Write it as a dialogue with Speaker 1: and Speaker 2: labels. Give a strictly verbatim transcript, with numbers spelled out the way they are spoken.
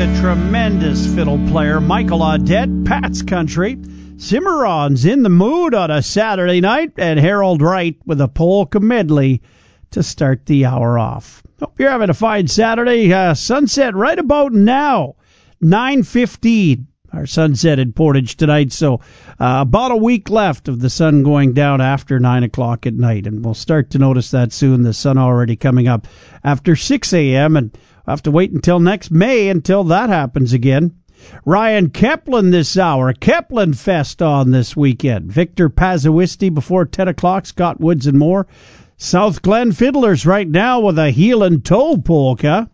Speaker 1: a tremendous fiddle player. Michael Audette, Pat's Country. Cimarron's in the mood on a Saturday night, and Harold Wright with a polka medley to start the hour off. Hope you're having a fine Saturday. Uh, sunset right about now, nine fifteen. Our sunset in Portage tonight, so uh, about a week left of the sun going down after nine o'clock at night, and we'll start to notice that soon, the sun already coming up after six a.m., and we'll have to wait until next May until that happens again. Ryan Kepplin this hour, Kepplin Fest on this weekend. Victor Pazawisti before ten o'clock, Scott Woods and more. South Glen Fiddlers right now with a heel and toe polka.